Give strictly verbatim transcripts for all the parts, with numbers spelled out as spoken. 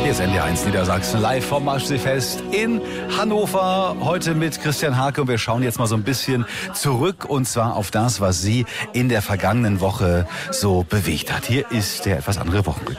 Hier ist N D R eins Niedersachsen, live vom Maschseefest in Hannover. Heute mit Christian Hake und wir schauen jetzt mal so ein bisschen zurück und zwar auf das, was Sie in der vergangenen Woche so bewegt hat. Hier ist der etwas andere Wochenrückblick.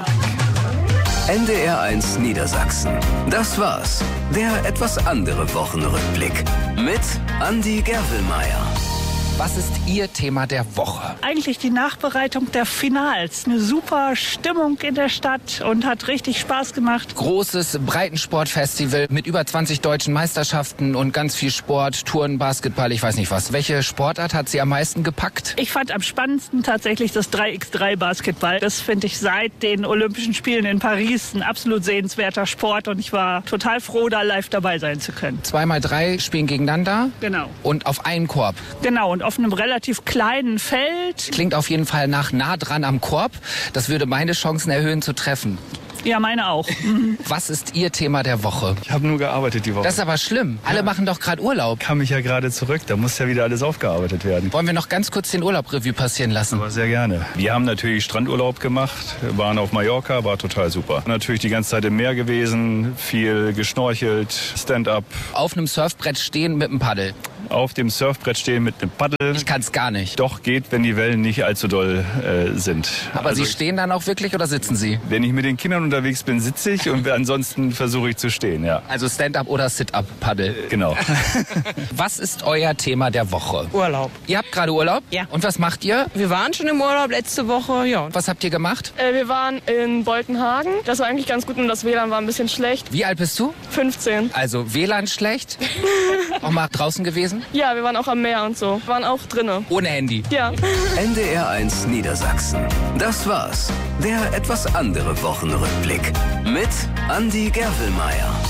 N D R eins Niedersachsen. Das war's. Der etwas andere Wochenrückblick mit Andi Gerwelmeier. Was ist Ihr Thema der Woche? Eigentlich die Nachbereitung der Finals. Eine super Stimmung in der Stadt und hat richtig Spaß gemacht. Großes Breitensportfestival mit über zwanzig deutschen Meisterschaften und ganz viel Sport, Touren, Basketball, ich weiß nicht was. Welche Sportart hat Sie am meisten gepackt? Ich fand am spannendsten tatsächlich das drei gegen drei Basketball. Das finde ich seit den Olympischen Spielen in Paris ein absolut sehenswerter Sport und ich war total froh, da live dabei sein zu können. Zwei mal drei spielen gegeneinander? Genau. Und auf einen Korb? Genau, und auf einem relativ kleinen Feld. Klingt auf jeden Fall nach nah dran am Korb. Das würde meine Chancen erhöhen zu treffen. Ja, meine auch. Mhm. Was ist Ihr Thema der Woche? Ich habe nur gearbeitet die Woche. Das ist aber schlimm. Alle ja. machen doch gerade Urlaub. Kam ich ja gerade zurück, da muss ja wieder alles aufgearbeitet werden. Wollen wir noch ganz kurz den Urlaub Revue passieren lassen? Aber sehr gerne. Wir haben natürlich Strandurlaub gemacht, waren auf Mallorca, war total super. Natürlich die ganze Zeit im Meer gewesen, viel geschnorchelt, Stand-up. Auf einem Surfbrett stehen mit einem Paddel. Auf dem Surfbrett stehen mit einem Paddel. Ich kann's gar nicht. Doch, geht, wenn die Wellen nicht allzu doll äh, sind. Aber also Sie stehen dann auch wirklich oder sitzen Sie? Wenn ich mit den Kindern unterwegs bin, sitze ich und ansonsten versuche ich zu stehen, ja. Also Stand-up oder Sit-up-Paddel? Genau. Was ist euer Thema der Woche? Urlaub. Ihr habt gerade Urlaub? Ja. Und was macht ihr? Wir waren schon im Urlaub letzte Woche, ja. Was habt ihr gemacht? Äh, wir waren in Boltenhagen. Das war eigentlich ganz gut, nur das W L A N war ein bisschen schlecht. Wie alt bist du? fünfzehn. Also W L A N schlecht? Auch mal draußen gewesen? Ja, wir waren auch am Meer und so. Wir waren auch drinne. Ohne Handy? Ja. N D R eins Niedersachsen. Das war's. Der etwas andere Wochenrückblick mit Andi Gerwelmeier.